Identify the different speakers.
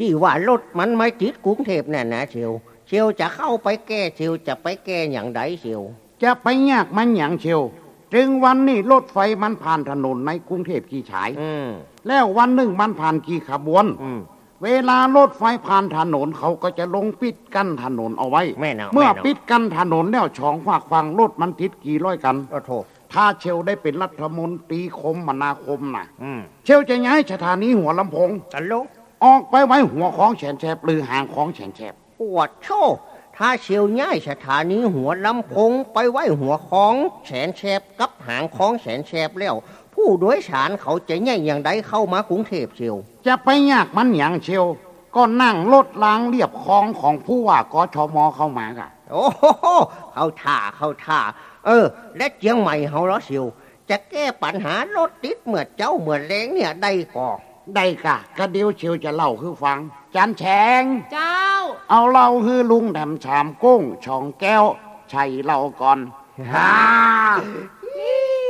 Speaker 1: ที่ว่ารถมันไม่ติดกรุงเทพน่ะนะเชียวจะเข้าไปแก้เชียวจะไปแก้อย่างใดเชียว
Speaker 2: จะไปยากมันอย่างเชียวจึงวันนี้รถไฟมันผ่านถนนในกรุงเทพกี่ฉายแล้ววันหนึ่งมันผ่านกี่ขบวนเวลารถไฟผ่านถนนเขาก็จะลงปิดกั้นถนนเอาไว้เมื่อปิดกั้นถนนแล้วช่องฝากฟังรถมันติดกี่ร้อยกันถ้าเชลได้เป็นรัฐมนตรีคมนาคมน่ะเชลจะย้ายสถานีหัวลำโพงออกไปไว้หัวของแฉนแฉบหรือหางของแฉนแฉบ
Speaker 1: ปวดโชถ้าเชียวย้ายสถานีหัวลำโพงไปไว้หัวของแฉนแฉบกับหางของแฉนแฉบแล้วผู้โดยสารเขาจะง่ายอย่างใดเข้ามากรุงเทพเชียว
Speaker 2: จะไปยากมันอย่างเชียวก็นั่งรถล้างเรียบคลองของผู้ว่ากชม.เข้ามากะ
Speaker 1: โอ้โหเข้าท่าและเจียงใหม่เฮาเหรอเชียวจะแก้ปัญหารถติดเมื่อเจ้าเมื่อแรงเนี่ยได้ก่อ
Speaker 2: ได้กะกระเดียวเชียวจะเล่าคือฟังจันแฉง
Speaker 3: เจ้า
Speaker 2: เอาเล่าคือลุงแดมชามกุ้งช่องแก้วชัยเล่าก่อน